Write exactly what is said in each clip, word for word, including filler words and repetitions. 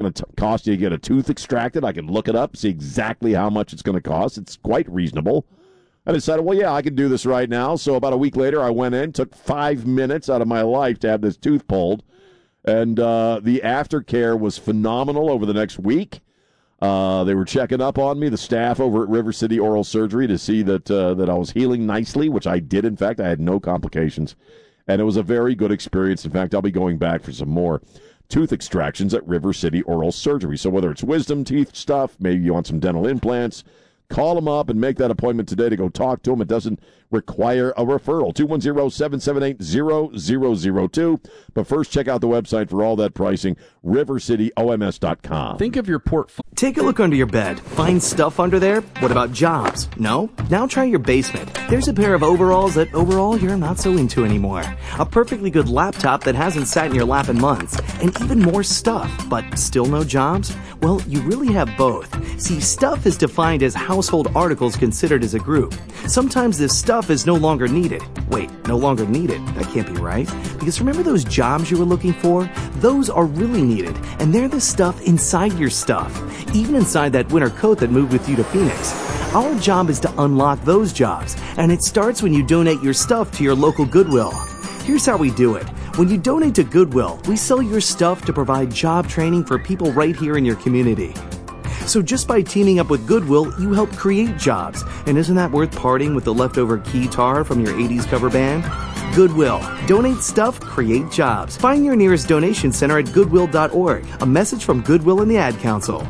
going to cost you to get a tooth extracted. I can look it up, see exactly how much it's going to cost. It's quite reasonable. I decided, well, yeah, I can do this right now. So about a week later, I went in, took five minutes out of my life to have this tooth pulled. And uh, the aftercare was phenomenal over the next week. Uh, they were checking up on me, the staff over at River City Oral Surgery, to see that uh, that I was healing nicely, which I did. In fact, I had no complications. And it was a very good experience. In fact, I'll be going back for some more tooth extractions at River City Oral Surgery. So whether it's wisdom teeth stuff, maybe you want some dental implants, call them up and make that appointment today to go talk to them. It doesn't require a referral. two one zero, seven seven eight, zero zero zero two. But first, check out the website for all that pricing, river city O M S dot com. Think of your portfolio. Take a look under your bed. Find stuff under there? What about jobs? No? Now try your basement. There's a pair of overalls that overall you're not so into anymore. A perfectly good laptop that hasn't sat in your lap in months. And even more stuff, but still no jobs? Well, you really have both. See, stuff is defined as household articles considered as a group. Sometimes this stuff is no longer needed. Wait, no longer needed? That can't be right. Because remember those jobs you were looking for? Those are really needed, and they're the stuff inside your stuff. Even inside that winter coat that moved with you to Phoenix. Our job is to unlock those jobs, and it starts when you donate your stuff to your local Goodwill. Here's how we do it. When you donate to Goodwill, we sell your stuff to provide job training for people right here in your community. So just by teaming up with Goodwill, you help create jobs. And isn't that worth parting with the leftover keytar from your eighties cover band? Goodwill. Donate stuff, create jobs. Find your nearest donation center at goodwill dot org. A message from Goodwill and the Ad Council.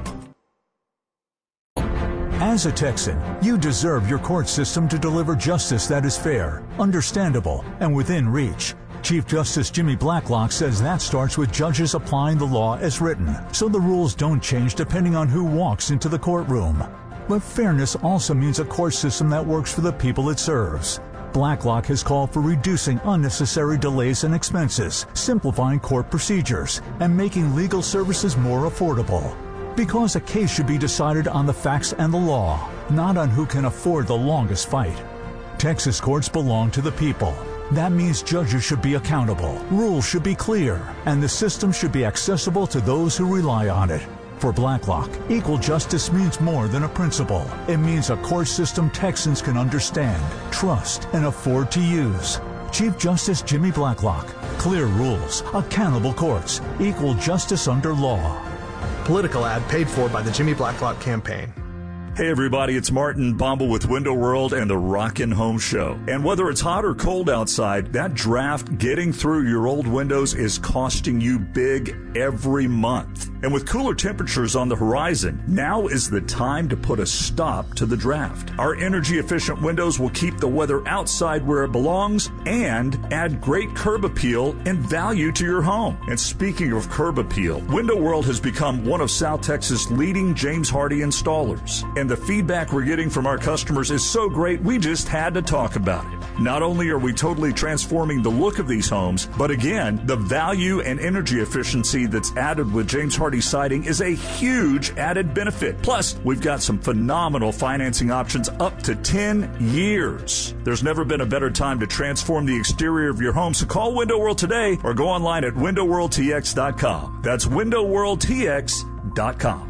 As a Texan, you deserve your court system to deliver justice that is fair, understandable, and within reach. Chief Justice Jimmy Blacklock says that starts with judges applying the law as written, so the rules don't change depending on who walks into the courtroom. But fairness also means a court system that works for the people it serves. Blacklock has called for reducing unnecessary delays and expenses, simplifying court procedures, and making legal services more affordable. Because a case should be decided on the facts and the law, not on who can afford the longest fight. Texas courts belong to the people. That means judges should be accountable, rules should be clear, and the system should be accessible to those who rely on it. For Blacklock, equal justice means more than a principle. It means a court system Texans can understand, trust, and afford to use. Chief Justice Jimmy Blacklock. Clear rules, accountable courts, equal justice under law. Political ad paid for by the Jimmy Blacklock campaign. Hey everybody, it's Martin Bombal with Window World and the Rockin' Home Show. And whether it's hot or cold outside, that draft getting through your old windows is costing you big every month. And with cooler temperatures on the horizon, now is the time to put a stop to the draft. Our energy-efficient windows will keep the weather outside where it belongs and add great curb appeal and value to your home. And speaking of curb appeal, Window World has become one of South Texas' leading James Hardie installers. And the feedback we're getting from our customers is so great, we just had to talk about it. Not only are we totally transforming the look of these homes, but again, the value and energy efficiency that's added with James Hardie siding is a huge added benefit. Plus, we've got some phenomenal financing options up to ten years. There's never been a better time to transform the exterior of your home, so call Window World today or go online at window world t x dot com. That's window world t x dot com.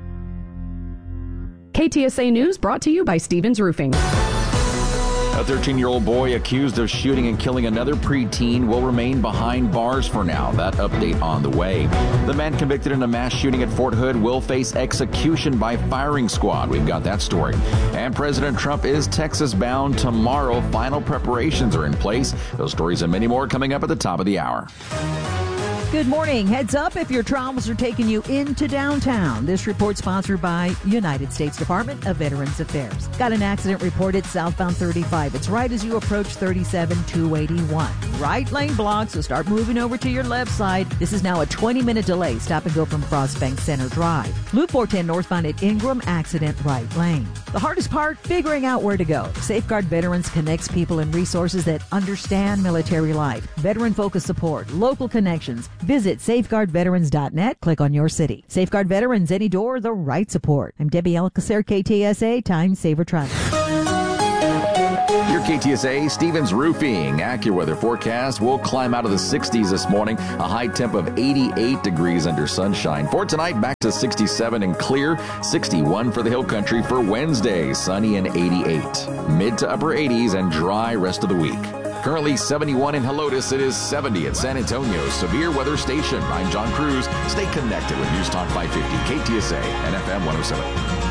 K T S A News brought to you by Stevens Roofing. A thirteen-year-old boy accused of shooting and killing another preteen will remain behind bars for now. That update on the way. The man convicted in a mass shooting at Fort Hood will face execution by firing squad. We've got that story. And President Trump is Texas-bound tomorrow. Final preparations are in place. Those stories and many more coming up at the top of the hour. Good morning. Heads up if your travels are taking you into downtown. This report sponsored by United States Department of Veterans Affairs. Got an accident reported southbound thirty-five. It's right as you approach thirty-seven two eighty-one. Right lane blocked, so start moving over to your left side. This is now a twenty-minute delay. Stop and go from Frostbank Center Drive. Loop four ten northbound at Ingram, accident right lane. The hardest part, figuring out where to go. Safeguard Veterans connects people and resources that understand military life. Veteran-focused support, local connections. Visit safeguard veterans dot net. Click on your city. Safeguard Veterans, any door, the right support. I'm Debbie Alcacer, K T S A, Time Saver Traffic. Your K T S A Stevens Roofing AccuWeather forecast will climb out of the sixties this morning. A high temp of eighty-eight degrees under sunshine. For tonight, back to sixty-seven and clear. sixty-one for the Hill Country for Wednesday. Sunny and eighty-eight. Mid to upper eighties and dry rest of the week. Currently seventy-one in Helotes. It is seventy at San Antonio Severe Weather Station. I'm John Cruz. Stay connected with News Talk five fifty, K T S A, and F M one oh seven.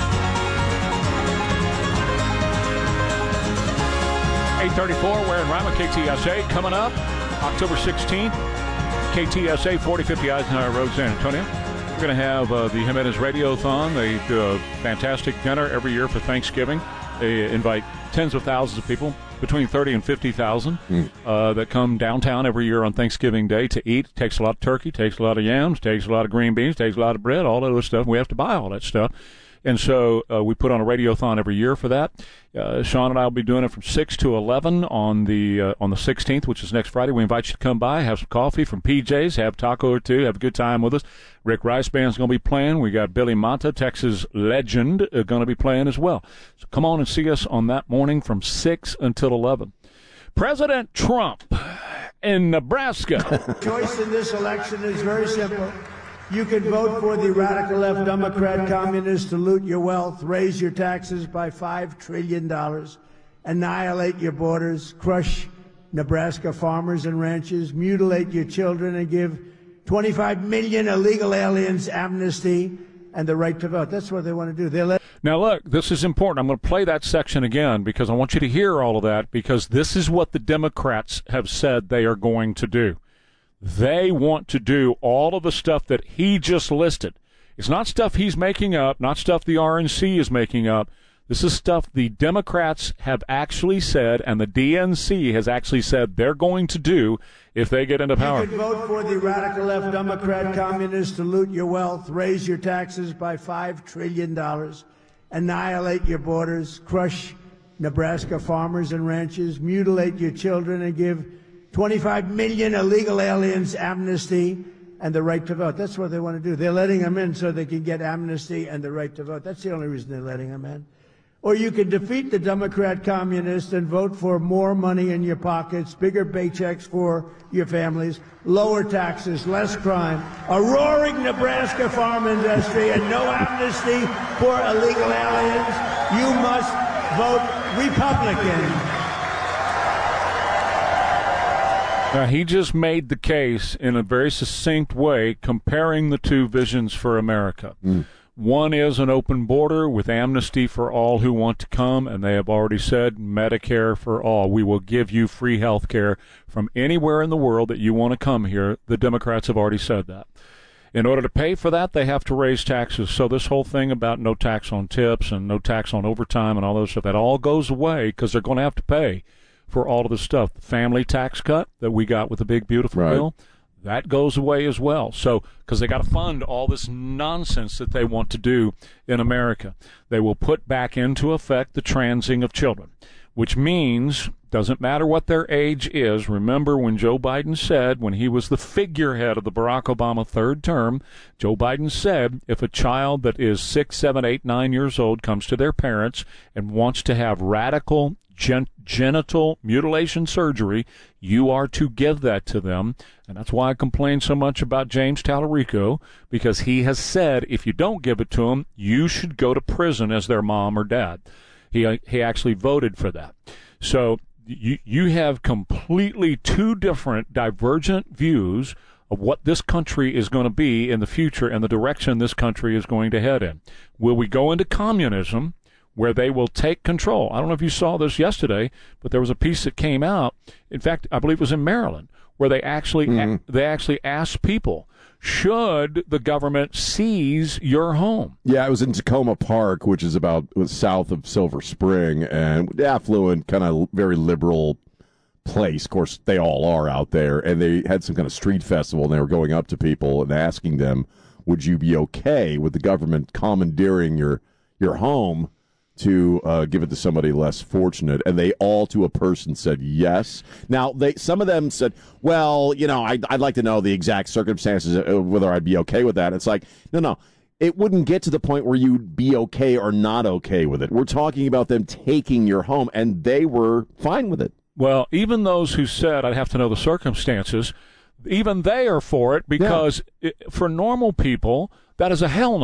eight thirty-four, we're in Rama, K T S A. Coming up, October sixteenth, K T S A, forty fifty Eisenhower Road, San Antonio. We're going to have uh, the Jimenez Radiothon. They do a fantastic dinner every year for Thanksgiving. They invite tens of thousands of people, between thirty and fifty thousand, mm. uh, that come downtown every year on Thanksgiving Day to eat. It takes a lot of turkey, takes a lot of yams, takes a lot of green beans, takes a lot of bread, all that other stuff. We have to buy all that stuff. And so uh, we put on a radiothon every year for that. Uh, Sean and I will be doing it from six to eleven on the uh, on the sixteenth, which is next Friday. We invite you to come by, have some coffee from P J's, have a taco or two, have a good time with us. Rick Rice Band's going to be playing. We got Billy Mata, Texas legend, uh, going to be playing as well. So come on and see us on that morning from six until eleven. President Trump in Nebraska. Choice in this election is very simple. You can vote for the radical left Democrat communists to loot your wealth, raise your taxes by five trillion dollars, annihilate your borders, crush Nebraska farmers and ranchers, mutilate your children, and give twenty-five million illegal aliens amnesty and the right to vote. That's what they want to do. They let Now, look, this is important. I'm going to play that section again because I want you to hear all of that, because this is what the Democrats have said they are going to do. They want to do all of the stuff that he just listed. It's not stuff he's making up, not stuff the R N C is making up. This is stuff the Democrats have actually said, and the D N C has actually said they're going to do if they get into power. You can vote for the radical left Democrat communists to loot your wealth, raise your taxes by five trillion dollars, annihilate your borders, crush Nebraska farmers and ranchers, mutilate your children, and give twenty-five million illegal aliens amnesty and the right to vote. That's what they want to do. They're letting them in so they can get amnesty and the right to vote. That's the only reason they're letting them in. Or you can defeat the Democrat communists and vote for more money in your pockets, bigger paychecks for your families, lower taxes, less crime, a roaring Nebraska farm industry, and no amnesty for illegal aliens. You must vote Republican. Now, he just made the case in a very succinct way, comparing the two visions for America. Mm. One is an open border with amnesty for all who want to come, and they have already said Medicare for all. We will give you free health care from anywhere in the world that you want to come here. The Democrats have already said that. In order to pay for that, they have to raise taxes. So this whole thing about no tax on tips and no tax on overtime and all those stuff, that all goes away because they're going to have to pay for all of the stuff. The family tax cut that we got with the big, beautiful right. bill, that goes away as well. So, because they got to fund all this nonsense that they want to do in America. They will put back into effect the transing of children, which means, doesn't matter what their age is. Remember when Joe Biden said, when he was the figurehead of the Barack Obama third term, Joe Biden said, if a child that is six, seven, eight, nine years old comes to their parents and wants to have radical Gen- genital mutilation surgery, you are to give that to them. And that's why I complain so much about James Tallarico, because he has said if you don't give it to them, you should go to prison as their mom or dad. He he actually voted for that. So you you have completely two different divergent views of what this country is going to be in the future and the direction this country is going to head in. Will we go into communism, where they will take control? I don't know if you saw this yesterday, but there was a piece that came out. In fact, I believe it was in Maryland, where they actually mm-hmm. a- they actually asked people, should the government seize your home? Yeah, it was in Tacoma Park, which is about south of Silver Spring, and affluent, kind of very liberal place. Of course, they all are out there, and they had some kind of street festival, and they were going up to people and asking them, would you be okay with the government commandeering your your home to uh, give it to somebody less fortunate? And they all, to a person, said yes. Now, they some of them said, well, you know, I'd, I'd like to know the exact circumstances of whether I'd be okay with that. It's like, no, no. it wouldn't get to the point where you'd be okay or not okay with it. We're talking about them taking your home, and they were fine with it. Well, even those who said, I'd have to know the circumstances, even they are for it because yeah. it, for normal people, that is a hell no.